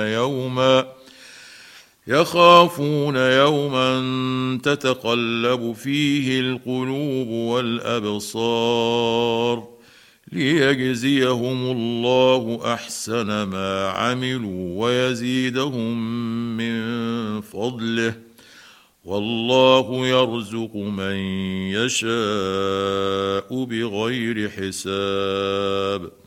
يوما تتقلب فيه القلوب والأبصار ليجزيهم الله أحسن ما عملوا ويزيدهم من فضله والله يرزق من يشاء بغير حساب.